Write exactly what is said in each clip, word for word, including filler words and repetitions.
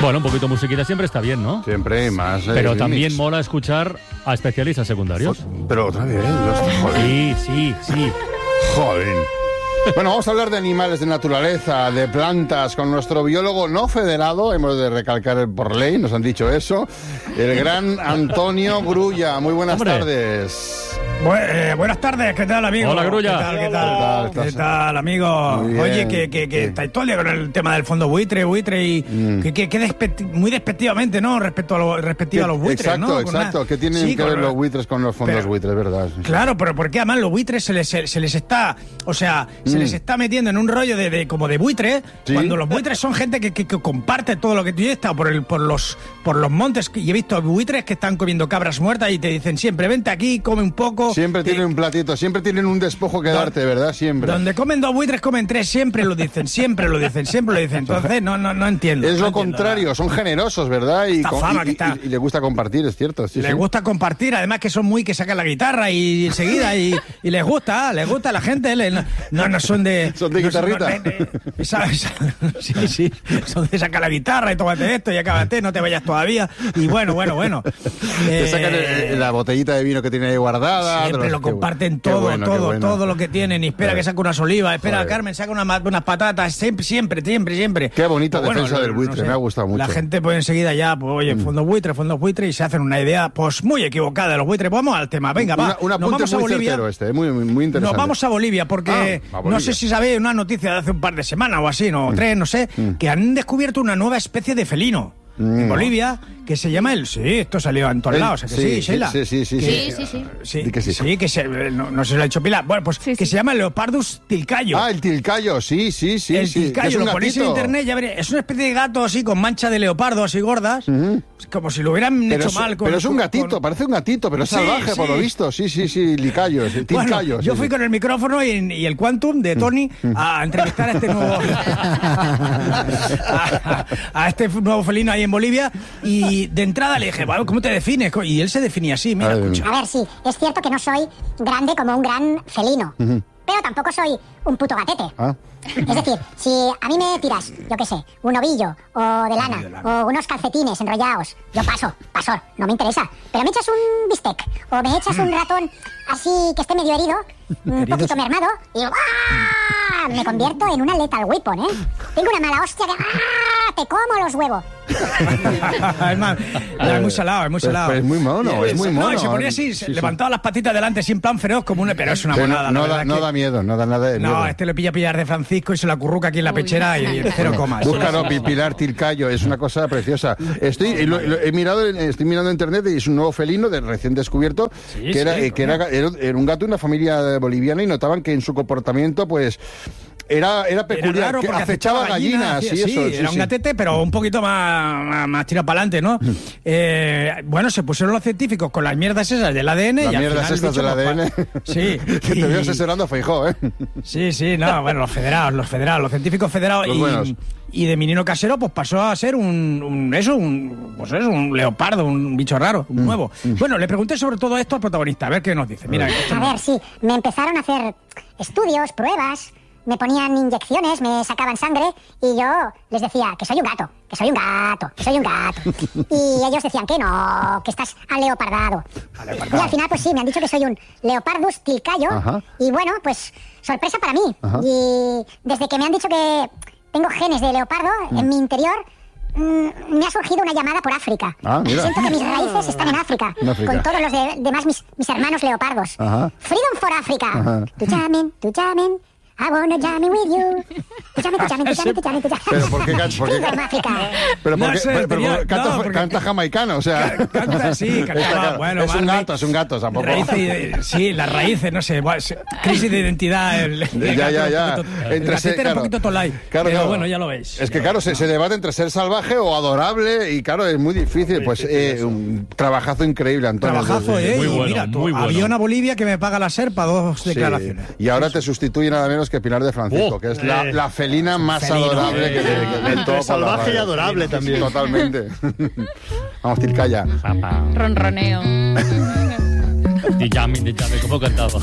Bueno, un poquito de musiquita siempre está bien, ¿no? Siempre más. Eh, Pero remix. también mola escuchar a especialistas secundarios. Pero otra vez, los... joder. Sí, sí, sí. Joder. Bueno, vamos a hablar de animales, de naturaleza, de plantas, con nuestro biólogo no federado, hemos de recalcar por ley, nos han dicho eso, el gran Antonio Grulla. Muy buenas Hombre. tardes. Bu eh, buenas tardes, ¿qué tal, amigo? Hola, Grulla. ¿Qué tal, qué tal? Hola. ¿Qué tal, amigo? Muy bien. Oye, que, que, que Sí. estáis todo el día con el tema del fondo buitre, buitre y Mm. que, que, que despecti muy despectivamente, ¿no? Respecto a, lo, respectivo a los buitres, exacto, ¿no? Con exacto. una- ¿Qué tienen Sí, que con- ver los buitres con los fondos Pero- buitres, verdad? Sí, sí. Claro, pero porque además los buitres se les, se, se les está, o sea, se Mm. les está metiendo en un rollo de, de como de buitre, Sí. cuando los buitres son gente que, que, que comparte todo lo que tú. Yo he estado por el, por los por los montes y he visto buitres que están comiendo cabras muertas y te dicen siempre, vente aquí, come un poco. Siempre Y- tienen un platito, siempre tienen un despojo que Don- darte, ¿verdad? Siempre. Donde comen dos buitres, comen tres, siempre lo dicen, siempre lo dicen, siempre lo dicen. Entonces, no, no, no entiendo. Es no lo entiendo contrario, nada. son generosos, ¿verdad? Y, Esta con- fama y- que y- está. y le gusta compartir, es cierto. Sí, Les sí. gusta compartir, además que son muy que sacan la guitarra y enseguida y, y les gusta, les gusta a la gente, le- no, no son de... Son de no guitarrita. de- de- ¿sabes? Sí, sí, son de sacar la guitarra y tómate esto y acábate, no te vayas todavía. Y bueno, bueno, bueno. Te Eh, sacan el- la botellita de vino que tiene ahí guardada. Siempre de los- lo qué comparten bueno, qué todo, bueno, qué todo, bueno. todo lo que tienen. Y espera Eh. que saque unas olivas, espera Joder. Carmen, saca una ma- unas patatas, siempre, siempre, siempre, siempre. Qué bonita Pues defensa del buitre, me ha gustado mucho. La gente pues enseguida ya, pues oye, fondos buitre, fondos buitre, y se hacen una idea pues muy equivocada de los buitres. Vamos al tema, venga, Una- va. un Nos apunte vamos a muy Bolivia. certero este, eh, muy, muy, muy interesante. Nos vamos a Bolivia porque Ah, a Bolivia. no sé si sabéis una noticia de hace un par de semanas o así, no, tres, no sé, que han descubierto una nueva especie de felino en Bolivia que se llama el... Sí, esto salió en todos El- lados, ¿a que sí, sí, sí, Sheila? sí, sí, sí, Que- sí. Sí, sí, sí. Sí, Di que sí. que se, no, no sé si lo ha dicho Pilar. Bueno, pues Sí, que sí. se llama Leopardus tilcayo. Ah, el tilcayo, sí, sí, sí. el sí. que tilcayo, es un lo ponéis en gatito. internet, ya veréis. Es una especie de gato así con mancha de leopardo así gordas, como si lo hubieran Pero hecho es, mal. Con, pero es un con- gatito, con- parece un gatito, pero es Sí, salvaje por sí. lo visto. Sí, sí, sí, licayo, sí, Bueno, tilcayo. yo sí, fui sí. con el micrófono y, y el Quantum de Tony a entrevistar a este nuevo a, a este nuevo felino ahí en Bolivia y de entrada le dije, bueno, ¿cómo te defines? Y él se definía así, mira, A ver, escucha. A ver, sí, es cierto que no soy grande como un gran felino, pero tampoco soy un puto gatete. Ah. Es decir, si a mí me tiras, yo qué sé, un ovillo o de lana, o unos calcetines enrollados, yo paso, paso, no me interesa. Pero me echas un bistec o me echas un ratón así que esté medio herido, un Heridos. poquito mermado, y ¡ah! Me convierto en una lethal weapon, ¿eh? Tengo una mala hostia que ¡ah! Te como los huevos. es, más, no, es muy salado, es muy Pero- salado. pero es muy mono, es muy No, mono. y se ponía así, Sí, se sí. levantaba las patitas delante así en plan feroz como una... Pero es una Pero no, monada, no la da, verdad no que- da miedo, no da nada de miedo. No, este lo pilla pillar de Francisco y se lo acurruca aquí en la Uy. pechera y, y cero comas. Búscalo, Pi- Pilar Tilcayo, es una cosa preciosa. Estoy, lo- lo- he mirado, en- estoy mirando en internet y es un nuevo felino de recién descubierto Sí, que, era, sí, eh, que era, era, era un gato de una familia boliviana y notaban que en su comportamiento, pues, era, era Era peculiar, raro que porque acechaba gallinas, hacía- y sí, eso. sí, era un sí. gatete, pero un poquito más, más, más tirado para adelante, ¿no? Eh, bueno, se pusieron los científicos con las mierdas esas del A D N. Las y al mierdas final el estas bicho, del A D N. pues, pa- Sí. Que te y- veo asesorando a Feijóo, ¿eh? Sí, sí, no, bueno, los federados, los federados, los científicos federados. Los y, buenos. y de menino casero, pues pasó a ser un, un- eso, un, pues eso, un leopardo, un bicho raro, Mm. un nuevo. Bueno, le pregunté sobre todo esto al protagonista, a ver qué nos dice. Mira, esto A no- ver, sí, me empezaron a hacer estudios, pruebas, me ponían inyecciones, me sacaban sangre y yo les decía que soy un gato, que soy un gato, que soy un gato. Y ellos decían que no, que estás aleopardado. Y al final, pues sí, me han dicho que soy un Leopardus tilcayo. Ajá. Y bueno, pues sorpresa para mí. Ajá. Y desde que me han dicho que tengo genes de leopardo en mi interior, mm, me ha surgido una llamada por África. Ah, mira. Siento que mis raíces están en África, En África. con todos los de- demás mis, mis hermanos leopardos. Ajá. Freedom for Africa. Ajá. Tu jamming, tu jamming. I wanna jam with you. Tu jamming, tu jamming, tu jamming, tu jamming, tu jamming. Pero ¿por qué can- por qué Freedom can- Africa. Pero No porque, sé, pero- pero tenía- canta, no, porque- canta jamaicano, o sea... Ca- canta, sí, Está cantaba, claro. bueno, es un más gato, es un gato, tampoco. raíces y- sí, las raíces, no sé, bueno, es- crisis de identidad. El, el Ya, gato ya, era ya. un poquito- el Entre gatete ser- era un claro. poquito tolai, Claro, pero claro. bueno, ya lo veis. Es que, claro, se, se debate entre ser salvaje o adorable y, claro, es muy difícil. Pues eh, un trabajazo increíble, Antonio. Trabajazo, desde- ¿eh? Muy Y bueno, mira, tú, muy bueno. avión a Bolivia que me paga la SERPA, dos Sí. declaraciones. Y ahora te sustituye nada menos que Pilar de Francisco, Oh, que es la, eh. la felina más Felino. adorable que, que, que de Entre todo por la salvaje y radio. adorable Sí, también. Totalmente. Vamos, Tilcaya. Ronroneo. Mindy Jam, Mindy Jam, ¿cómo cantaba?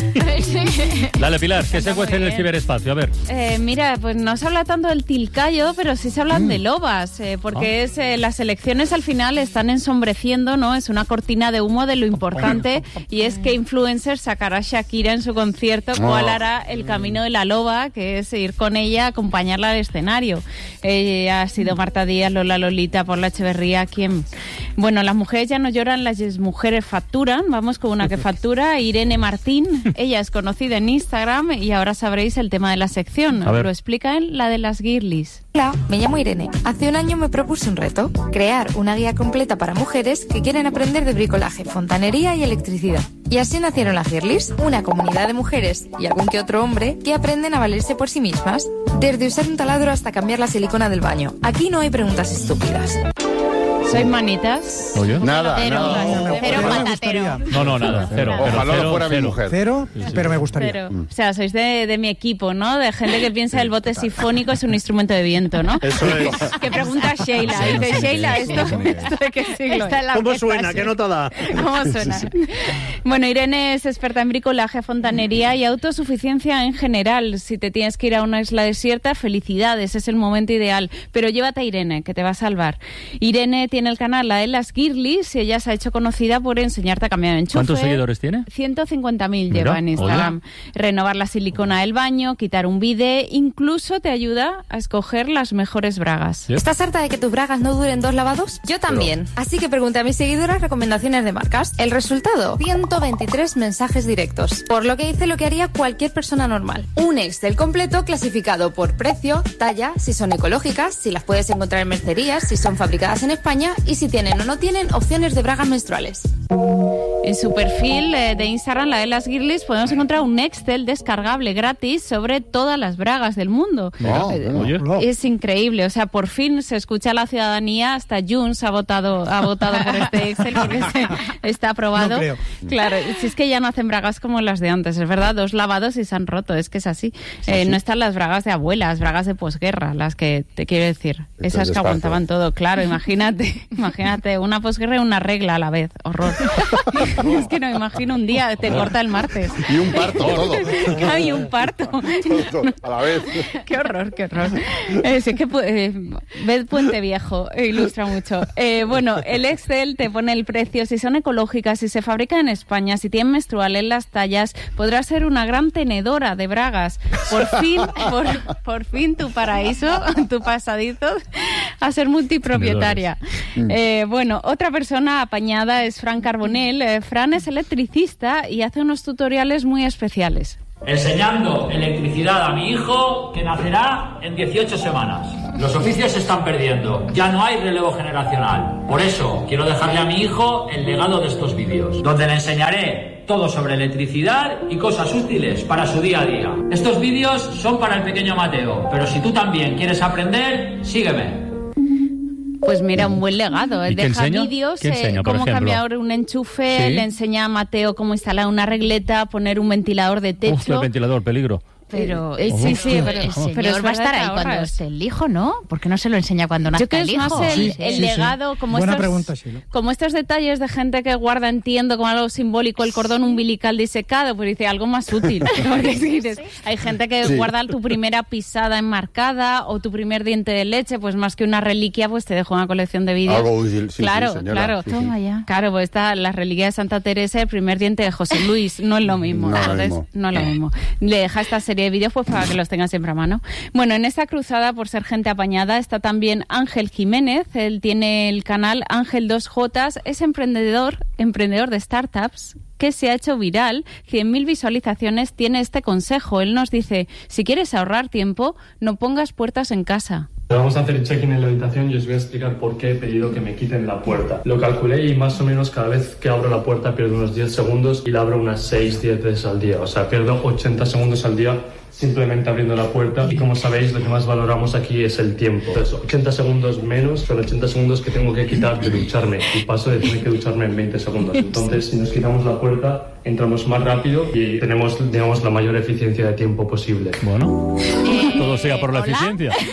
Dale, Pilar, ¿qué se cuece en el ciberespacio? A ver. Eh, mira, pues no se habla tanto del tilcayo, pero sí se hablan Mm. de lobas, eh, porque Ah. es eh, las elecciones al final están ensombreciendo, ¿no? Es una cortina de humo de lo importante, y es que influencer sacará a Shakira en su concierto, cuál Oh. hará el camino de la loba, que es ir con ella, acompañarla al escenario. Eh, ha sido Marta Díaz, Lola Lolita, Paula Echeverría, ¿quién? Bueno, las mujeres ya no lloran, las mujeres facturan. Vamos con una que factura, Irene Martín. Ella es conocida en Instagram y ahora sabréis el tema de la sección. A ver. Lo explica en la de las girlies. Hola, me llamo Irene. Hace un año me propuse un reto, crear una guía completa para mujeres que quieren aprender de bricolaje, fontanería y electricidad. Y así nacieron las Girlies, una comunidad de mujeres y algún que otro hombre que aprenden a valerse por sí mismas, desde usar un taladro hasta cambiar la silicona del baño. Aquí no hay preguntas estúpidas. ¿Sois manitas? ¿Oye? Nada, Cero, nada. cero, Pero me patatero. gustaría. No, no, nada, cero. pero Ojalá cero, lo fuera mi cero. mujer. Cero, pero me gustaría. Pero, o sea, sois de, de mi equipo, ¿no? De gente que piensa el bote sifónico es un instrumento de viento, ¿no? Eso es. Que pregunta Sheila. Sí, Dice, no sé, Sheila, sí, ¿esto, sí, sí. ¿esto de qué siglo es? ¿Cómo suena? ¿Qué nota da? ¿Cómo suena? Bueno, Irene es experta en bricolaje, fontanería y autosuficiencia en general. Si te tienes que ir a una isla desierta, felicidades, es el momento ideal. Pero llévate a Irene, que te va a salvar. Irene tiene el canal La de las Girlies y ella se ha hecho conocida por enseñarte a cambiar enchufe. ¿Cuántos seguidores tiene? ciento cincuenta mil Mira, lleva en Instagram. oye. Renovar la silicona del baño, quitar un bidé, incluso te ayuda a escoger las mejores bragas. ¿Sí? ¿Estás harta de que tus bragas no duren dos lavados? Yo también. Así que pregunté a mis seguidoras recomendaciones de marcas. El resultado, ciento veintitrés mensajes directos. Por lo que hice lo que haría cualquier persona normal. Un Excel completo clasificado por precio, talla, si son ecológicas, si las puedes encontrar en mercerías, si son fabricadas en España y si tienen o no tienen opciones de bragas menstruales. En su perfil eh, de Instagram, La de las Girlies, podemos encontrar un Excel descargable gratis sobre todas las bragas del mundo. Ah, Eh, bueno. Oye. Es increíble, o sea, por fin se escucha a la ciudadanía, hasta Junts ha votado, ha votado por este Excel porque se- está aprobado. No creo. Claro, si es que ya no hacen bragas como las de antes, es verdad, dos lavados y se han roto, es que es así. Eh, no están las bragas de abuelas, bragas de posguerra, las que te quiero decir, Esto esas es que despacio. aguantaban todo, claro, imagínate, imagínate, una posguerra y una regla a la vez, horror. Es que no me imagino un día, te corta el martes. Y un parto, todo. Hay un parto. Todo, a la vez. Qué horror, qué horror. Eh, sí que pu- eh, ved Puente Viejo, eh, ilustra mucho. Eh, bueno, el Excel te pone el precio, si son ecológicas, si se fabrican en España, si tienen menstruales las tallas, podrás ser una gran tenedora de bragas. Por fin, por, por fin tu paraíso, tu pasadizo a ser multipropietaria. Eh, bueno, otra persona apañada es Fran Carbonell. Eh, Fran es electricista y hace unos tutoriales muy especiales. Enseñando electricidad a mi hijo que nacerá en dieciocho semanas. Los oficios se están perdiendo, ya no hay relevo generacional. Por eso quiero dejarle a mi hijo el legado de estos vídeos, donde le enseñaré todo sobre electricidad y cosas útiles para su día a día. Estos vídeos son para el pequeño Mateo, pero si tú también quieres aprender, sígueme. Pues mira, un buen legado. ¿Y qué Deja enseña? vídeos, ¿Qué enseña, eh, por cómo ejemplo? cambiar un enchufe, Sí. le enseña a Mateo cómo instalar una regleta, poner un ventilador de Uf, techo. el ventilador, peligro. Pero El, sí, el- sí, pero, el pero señor es va a verdad estar que ahí cuando ahorras. esté el hijo, ¿no? ¿Por qué no se lo enseña cuando nazca Yo creo el que es hijo? más el, Sí, el sí, sí. legado, como Buena estos, pregunta, Sheila. como estos detalles de gente que guarda, entiendo, como algo simbólico, el cordón umbilical disecado, pues dice algo más útil. Porque si dices, hay gente que Sí. guarda tu primera pisada enmarcada o tu primer diente de leche, pues más que una reliquia, pues te dejo una colección de vídeos. Algo útil, sí, sí, claro, señora. claro. Sí, sí. Toma ya. Claro, pues está la reliquia de Santa Teresa, el primer diente de José Luis, no es lo mismo. No es lo Entonces, mismo. no es lo mismo. Le deja esta serie de vídeos pues para que los tengan siempre a mano. Bueno, en esta cruzada por ser gente apañada está también Ángel Jiménez. Él tiene el canal Ángel dos J, es emprendedor, emprendedor de startups que se ha hecho viral, cien mil visualizaciones, tiene este consejo. Él nos dice, si quieres ahorrar tiempo, no pongas puertas en casa. Vamos a hacer check-in en la habitación y os voy a explicar por qué he pedido que me quiten la puerta. Lo calculé y más o menos cada vez que abro la puerta pierdo unos diez segundos y la abro unas seis diez veces al día. O sea, pierdo ochenta segundos al día simplemente abriendo la puerta. Y como sabéis, lo que más valoramos aquí es el tiempo. Entonces, ochenta segundos menos son ochenta segundos que tengo que quitar de ducharme. Y paso de tener que ducharme en veinte segundos. Entonces, si nos quitamos la puerta, entramos más rápido y tenemos, digamos, la mayor eficiencia de tiempo posible. Bueno, todo sea por la hola. eficiencia.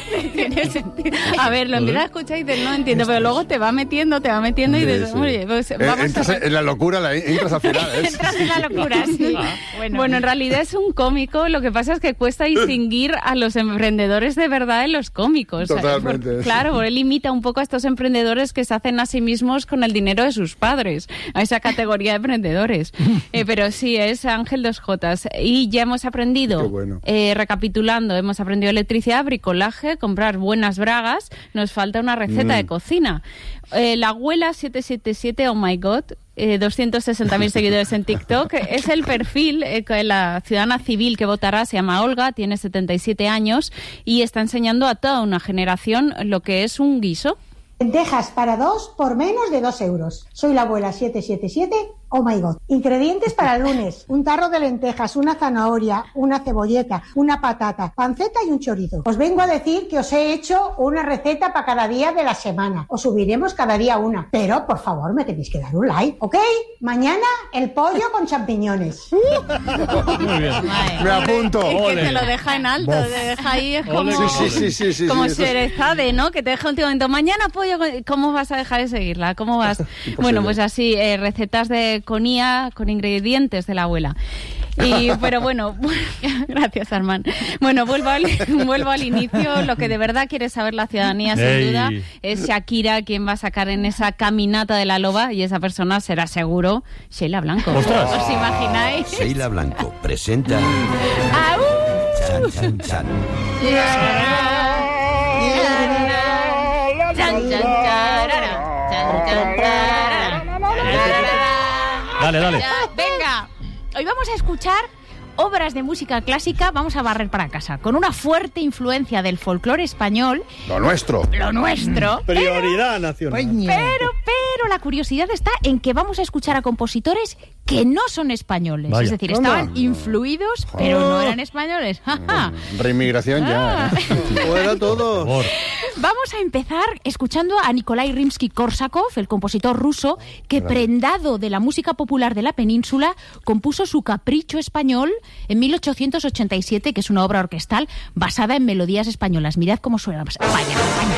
tiene sentido. A ver, lo empiezas a escuchar y dices, no entiendo, pero luego te va metiendo, te va metiendo y dices, oye, pues vamos entras a... en la locura, la, entras al final. ¿eh? Entras en la locura, sí. Bueno. bueno, en realidad es un cómico, lo que pasa es que cuesta distinguir a los emprendedores de verdad en los cómicos. Totalmente. Por, claro, él imita un poco a estos emprendedores que se hacen a sí mismos con el dinero de sus padres, a esa categoría de emprendedores. eh, pero sí, es Ángel dos Jotas. Y ya hemos aprendido, bueno. eh, recapitulando, hemos aprendido electricidad, bricolaje, comprar buenas bragas, nos falta una receta mm. de cocina. Eh, la abuela siete siete siete, oh my god, eh, doscientos sesenta mil seguidores en TikTok, es el perfil, eh, la ciudadana civil que votará, se llama Olga, tiene setenta y siete años y está enseñando a toda una generación lo que es un guiso. Lentejas para dos por menos de dos euros. Soy la abuela siete siete siete, oh my god. Ingredientes para el lunes: un tarro de lentejas, una zanahoria, una cebolleta, una patata, panceta y un chorizo. Os vengo a decir que os he hecho una receta para cada día de la semana. Os subiremos cada día una. Pero, por favor, me tenéis que dar un like, ¿ok? Mañana, el pollo con champiñones. Muy bien. Me apunto. Es que Ole. te lo deja en alto, Bof. te deja ahí, es como, Ole. Sí, sí, sí, sí, como sí, eso es- Sherezade, ¿no? Que te deja un momento, mañana pollo, con- ¿cómo vas a dejar de seguirla? ¿Cómo vas? Bueno, pues así, eh, recetas de con I A, con ingredientes de la abuela. Y, pero bueno, gracias, Armán. Bueno, vuelvo al, vuelvo al inicio. Lo que de verdad quiere saber la ciudadanía, sin Ey. duda, es Shakira quien va a sacar en esa caminata de la loba, y esa persona será seguro Sheila Blanco. ¡Ostras! ¿Os imagináis? Sheila Blanco presenta ¡Au! Chan Chan Chan. Chan, chan, charara, chan, chan, charara, charara. Dale, dale. Ya, venga, hoy vamos a escuchar obras de música clásica, vamos a barrer para casa, con una fuerte influencia del folclore español, Lo nuestro. lo nuestro. Prioridad nacional. Pero, pero la curiosidad está en que vamos a escuchar a compositores que no son españoles. Vaya. Es decir, Anda. estaban influidos, pero no eran españoles. Ja, ja. Reinmigración ya. Ah. ¿eh? Fuera Por todo. favor. Vamos a empezar escuchando a Nikolai Rimsky-Korsakov, el compositor ruso, que prendado de la música popular de la península, compuso su Capricho español en mil ochocientos ochenta y siete, que es una obra orquestal basada en melodías españolas. Mirad cómo suena. Vaya, vaya.